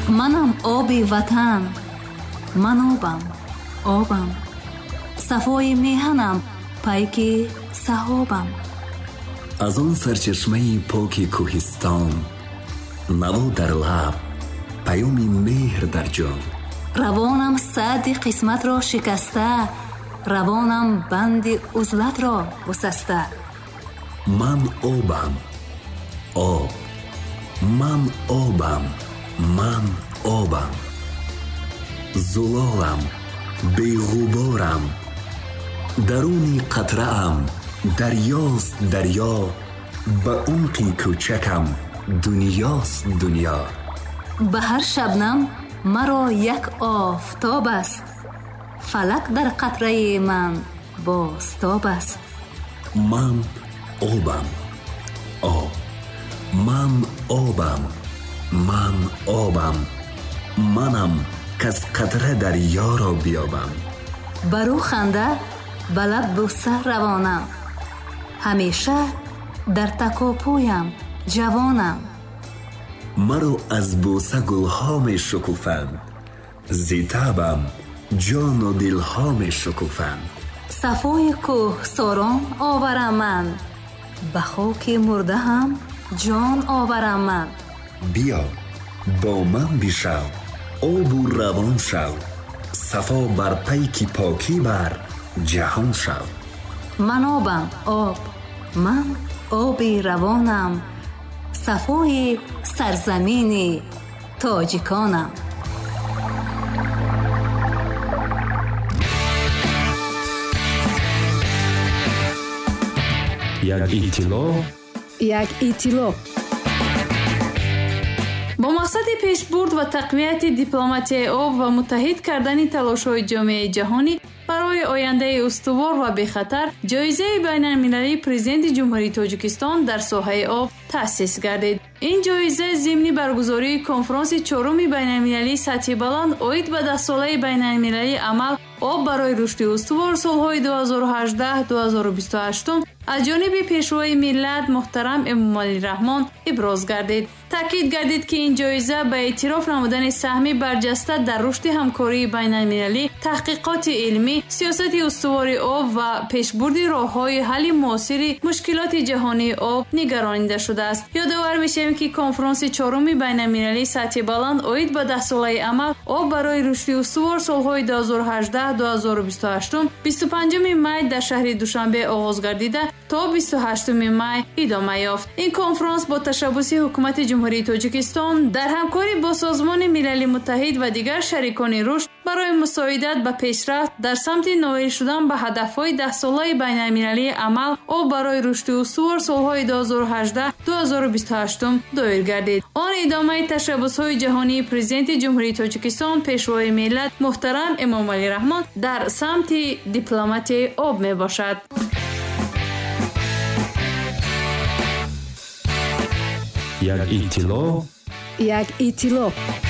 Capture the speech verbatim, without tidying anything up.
منم آبی وطن، من آبم، آبم. صفای میهنم، پیکی صحابم. از آن سرچشمه پاک کوهستان، نوا در لب، پیام مهر در جان. روانم سد قسمت را شکسته، روانم بند عزلت را گسسته. من آبم، آب. من آبم، من آبم. زلالم، بی‌غبارم. درونی قطره ام، دریاست دریا. به عمقی کوچکم، دنیاست دنیا. به هر شبنم مرا یک آفتاب است، فلک در قطره من بازتاب است. من آبم، آب. من آبم، من آبم. منم که از قطره دریا را بیابم. برو خنده به لب بوسه روانم، همیشه در تکاپویم جوانم. مرا از بوسه گلها می شکوفند، زیتابم جان و دلها می شکوفند. صفای کوه ساران آورم من، به خاک مرده هم جان آورم من. بیا با من بشو، آب و روان شو. صفا بر پیک پاکی بر جهان شو. من آبم، آب. من آبی روانم، صفای سرزمین تاجیکانم. یک اطلاع، یک اطلاع. با مقصد پیشبرد و تقویت دیپلماتیای آب و متحد کردن تلاش‌های جامعه جهانی برای آینده استوار و بی‌خطر، جایزه بین‌المللی پرزیدنت جمهوری تاجیکستان در ساحه آب تأسیس گردید. این جایزه ضمن برگزاری کنفرانس چهارم بین‌المللی سطح بلند اوید به ده ساله بین‌المللی عمل آب برای رشد استوار سالهای دو هزار و هجده تا دو هزار و بیست و هشت از جانب پیشوای ملت محترم امامعلی رحمان ابراز گردید. تاکید گردید که این جایزه به اعتراف نمودن سهم برجسته در رشد همکاری بین‌المللی، تحقیقات علمی، سیاست استوار آب و پیشبرد راه‌های حل معاصر مشکلات جهانی آب نگرانیده شده است. یادآور می‌شویم که کنفرانس چهارم بین‌المللی سطح بلند اوید به ده ساله عمل آب برای رشد استوار سالهای دو هزار و هجده تا دو هزار و بیست و هشت بیست و پنجم می در شهر دوشنبه آغاز گردیده تا بیست و هشتم می ادامه یافت. این کنفرانس با تشبث حکومت جمهوری تاجیکستان در همکاری با سازمان ملل متحد و دیگر شریکان رشد برای مساعدت به پیشرفت در سمت نائل شدن به هدفهای ده ساله بین‌المللی عمل آب برای رشد استوار سالهای دو هزار و هجده تا دو هزار و بیست و هشت دایر گردید. آن ادامه تشبث‌های جهانی پرزیدنت جمهوری تاجیکستان پیشوای ملت محترم امامعلی رحمان در سمت دیپلماتی آب می باشد. یک اطلاع، یک اطلاع.